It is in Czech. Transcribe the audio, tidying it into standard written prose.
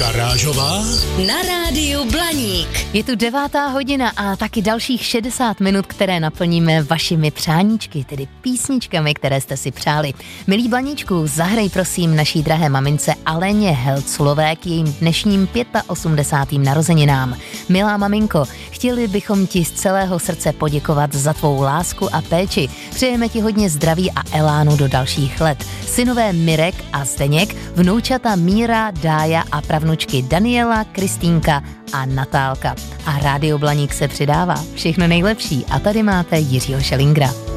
Garážová na rádiu Blaník. Je tu 9:00 a taky dalších 60 minut, které naplníme vašimi přáníčky, tedy písničkami, které jste si přáli. Milí Blaníčku, zahrej prosím naší drahé mamince Aleně Helclové k jejím dnešním 85. narozeninám. Milá maminko, chtěli bychom ti z celého srdce poděkovat za tvou lásku a péči. Přejeme ti hodně zdraví a elánu do dalších let. Synové Mirek a Zdeněk, vnoučata Míra, Dája a pravnučky Daniela, Kristýnka a Natálka. A Rádio Blaník se přidává. Všechno nejlepší a tady máte Jiřího Šelingra.